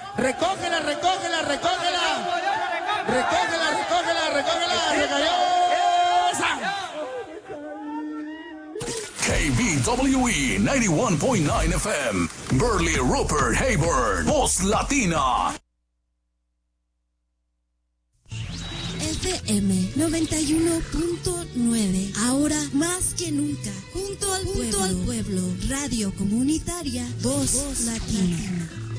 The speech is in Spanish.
Recógela, recógela, recógela. Recógela, recógela, recógela. Se cayó. KBWE 91.9 FM, Burley Rupert Hayburn, Voz Latina. FM 91.9, ahora más que nunca, junto al pueblo, radio comunitaria, Voz Latina.